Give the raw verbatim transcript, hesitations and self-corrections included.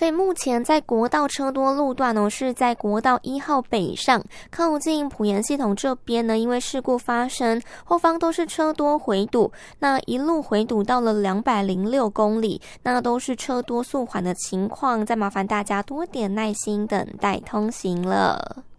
所以目前在国道车多路段呢，是在国道一号北上，靠近埔盐系统这边呢，因为事故发生，后方都是车多回堵，那一路回堵到了两百零六公里，那都是车多速缓的情况，再麻烦大家多点耐心等待通行了。